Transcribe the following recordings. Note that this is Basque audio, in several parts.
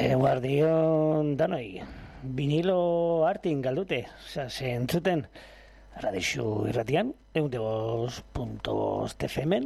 Guardion danoi, vinilo hartin galdute, ze entzuten Radixu irratian, 102.5 FM-en,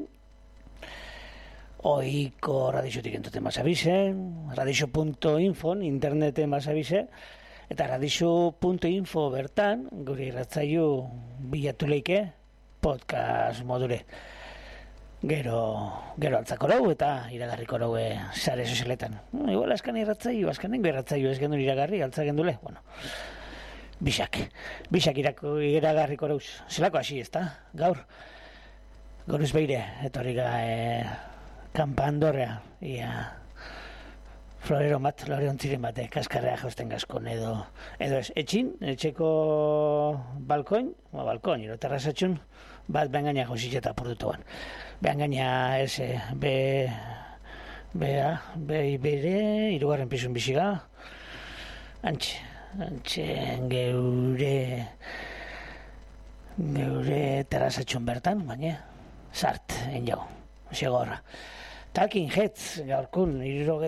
oiko Radixutik entzuten basabise, radixu.info interneten basabise, eta radixu.info bertan, gure irratzaiu bilatu leike podcast modure. Gero altzako rau eta iragarriko rau sare sozialetan. Igual askan irratzaiu ez gendun iragarri, altza gendule. Bueno, bixak iragarriko rauz. Zelako hasi, ezta? Gaur ez beire, etorrika kanpa Andorrea, ia florero bat, loreontziren bate, kaskarrea jausten gaskon edo ez, etxeko balkoin, iro terrazatxun, bat behan gaina jauzitxe eta portutuan. Behan gaina ez, bere, irugarren pizun biziga, antxe geure terrazatxun bertan, baina, sart, enjau, segorra. Talking Heads gaurkun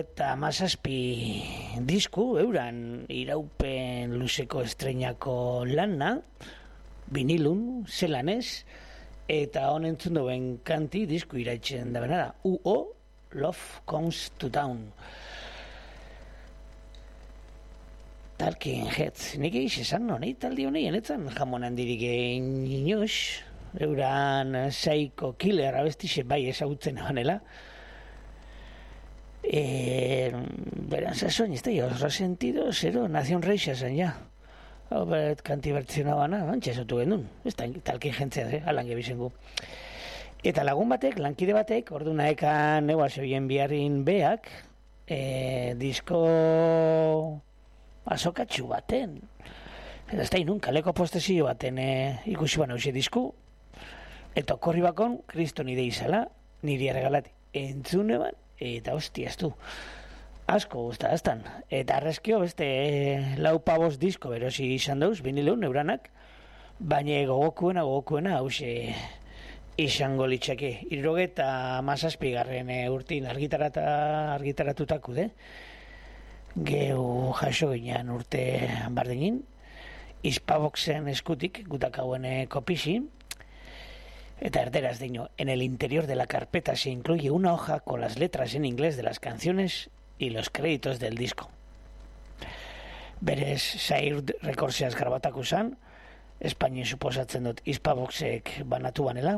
77 disku euran iraupen luzeko estreinako lana vinilun zelanez eta honentzun duen kanti disku iraitzen da benara UO Love Comes to Town. Talking Heads nik egiz esan honei taldi honei enetzan jamon handirik inoz euran Psycho Killer abestixe bai ezagutzen honela. Verán, sasoin, osra sentido, zero, nazion reixa zen, ja. Hau, bet, kanti bertzionabana, antxe esotu gendun. Ez da, talkin jentzea, alan gebizengu. Eta lagun batek, lankide batek, ordu nahekan, zebilen biharrin beak, disko azokatxu baten. Eta ez da, inun, kaleko postezio baten ikusi bana uxe disku. Eta okorri bakon, kriston ide izala, niri erregalati entzune ban, eta hostia, ez du. Asko guzta, aztan. Eta arrezkio, beste, lau pabos disko berosi izan dauz, vinilun, neuranak, baina gogokuena, hause izango litxake. 77 garren urtin argitaratutako, Geu jaso ginean urte bardinin, Hispavoxen eskutik, gutak hauen kopixin, eta erderaz diño, en el interior de la carpeta se incluye una hoja con las letras en inglés de las canciones y los créditos del disco. Berez, Sair Recordseaz garbatako zan, Espainien suposatzen dut Hispavoxek banatu banela,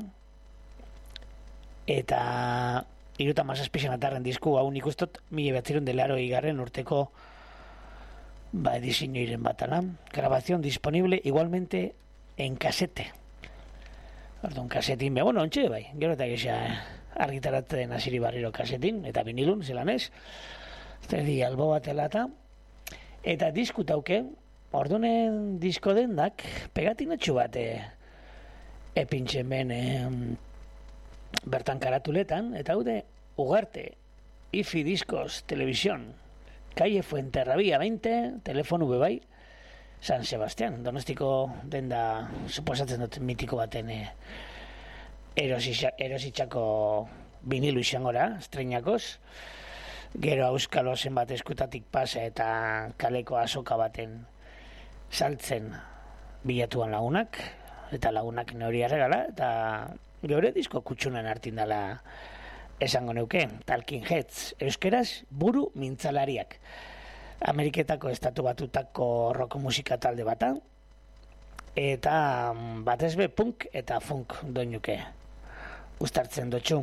eta 77 atarren disku hau nik ustot 1980 urteko edizioiren batala. Grabación disponible igualmente en casete. Orduan, kasetin, bueno, ontxe, bai, gero eta gisa argitaratzen hasiri barriro kasetin, eta vinilun, zelanez, zerdi albo batela eta diskutauke, ordunen disko dendak, pegatinatxu bat epintxen ben bertan karatuletan, eta haude, Ugarte, Ifi Discos, Televisión, Calle Fuenterrabía 20, telefonu bebai, San Sebastián, Donostiko denda suposatzen dut mitiko baten erositxako vinilu izangora, estreinakoz. Gero auskalo zenbat eskutatik pasa eta kaleko azoka baten saltzen bilatuan lagunak, eta lagunak neuri arregala, eta geure disko kutsunan hartin dela esango neuke. Talking Heads, euskeraz buru mintzalariak. Ameriketako estatu batutako rock musika talde bata, eta batez be punk eta funk doinuke uztartzen dutxu.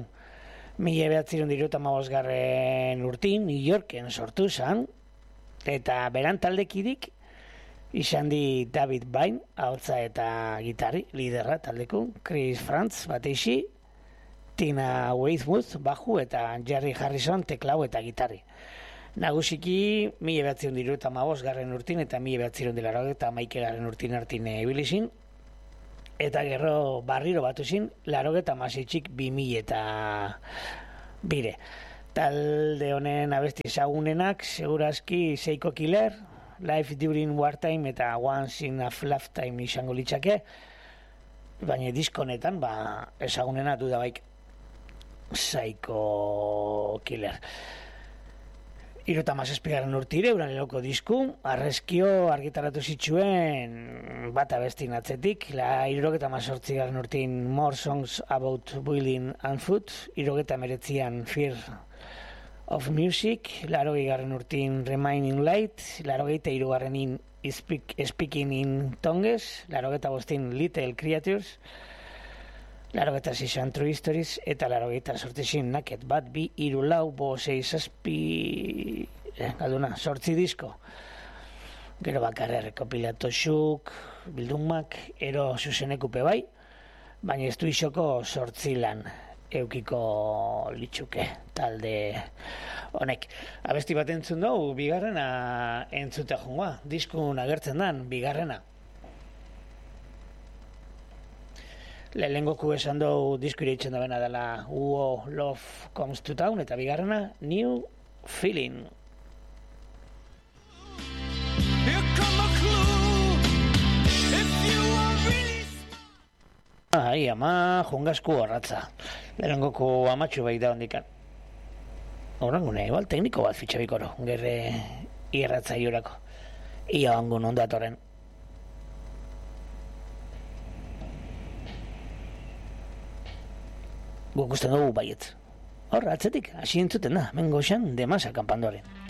1975 garren urtin, New Yorken sortu zan, eta beran taldekidik izan di David Byrne, ahotsa eta gitarri, liderra taldeku, Chris Frantz bateixi, Tina Weymouth baju eta Jerry Harrison teklau eta gitarri. Nagusiki 1975 garren urtin eta 1980 garren urtin hartin ibilizin, eta gero barriro batu zin, 86 2000 eta bire. Talde honen abesti ezagunenak, segurazki Psycho Killer, Life During Wartime eta Once in a Lifetime izango litzake, baina diskonetan ezagunena dudabaik Psycho Killer. 37. urtire, uran eloko disku, arrezkio argitaratu zituen bat abestin atzetik, 78. urtin More Songs About Boiling and Food, 79. Fear of Music, 80. urtin Remaining Light, 83. Speaking in Tongues, 85. Little Creatures, 86. True Stories, eta 88. Naked Bat 2, 3, 4, 5, 6, galduna, 8 disko. Gero bakarra rekopilatu xuk, bildumak, ero zuzenekupe bai, baina ez du isoko 8 lan eukiko litxuke talde honek. Abesti bat entzun dugu, bigarrena entzuta joangoa, diskun agertzen dan, bigarrena. Lehengoku esan dugu disku ireitzen da bena dela Uo Love Comes to Town, eta bigarrena New Feeling. Ai, ama, jungasku horratza. Lehengoku amatxu bai da hondikan. Horrengune, igual tekniko bat fitxabikoro, gerre irratza iurako. Ia bangun ondatoren. Guk usten dugu baietz. Horra, atzetik, hasi entzuten da, mengo xan, demasa kanpandoren.